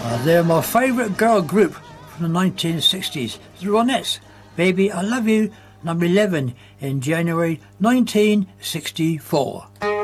They're my favourite girl group from the 1960s. The Ronettes, Baby I Love You, number 11 in January 1964.